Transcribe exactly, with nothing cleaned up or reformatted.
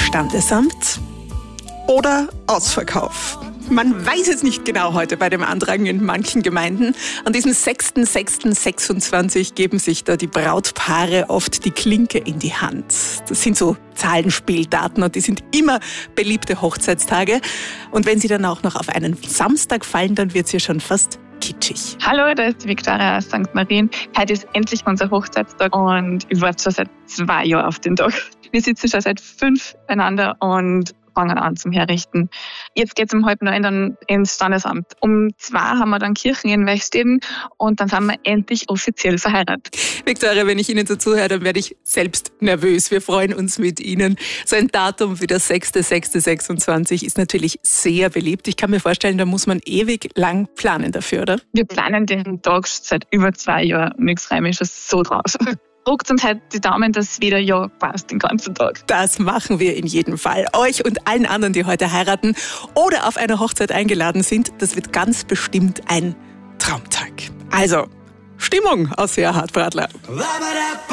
Standesamt oder Ausverkauf. Man weiß es nicht genau heute bei dem Andrang in manchen Gemeinden. An diesem sechster sechster sechsundzwanzig geben sich da die Brautpaare oft die Klinke in die Hand. Das sind so Zahlenspieldaten und die sind immer beliebte Hochzeitstage. Und wenn sie dann auch noch auf einen Samstag fallen, dann wird es ja schon fast kitschig. Hallo, da ist die Viktoria aus Sankt Marien. Heute ist endlich unser Hochzeitstag und ich warte schon seit zwei Jahren auf den Tag. Wir sitzen schon seit fünf einander und fangen an zum Herrichten. Jetzt geht es um halb neun dann ins Standesamt. Um zwei haben wir dann Kirchen in Wechsteden und dann sind wir endlich offiziell verheiratet. Viktoria, wenn ich Ihnen so zuhöre, dann werde ich selbst nervös. Wir freuen uns mit Ihnen. So ein Datum wie der sechster sechster sechsundzwanzig ist natürlich sehr beliebt. Ich kann mir vorstellen, da muss man ewig lang planen dafür, oder? Wir planen den Tag seit über zwei Jahren und ich freue mich schon so drauf. Drückt uns halt die Daumen, dass wieder ja passt den ganzen Tag. Das machen wir in jedem Fall. Euch und allen anderen, die heute heiraten oder auf eine Hochzeit eingeladen sind, das wird ganz bestimmt ein Traumtag. Also, Stimmung aus Erhard Bradler.